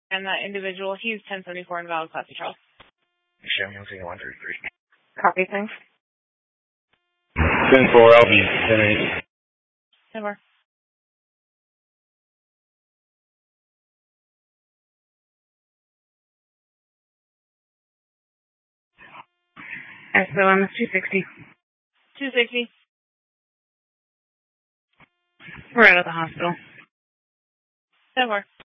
And that individual, he's 1074 in valid class of Charles. Show me 133. Copy, thanks. 10-4, I'll be 10-8. 10-4. SOM is 260. 260. We're out of the hospital. 10-4.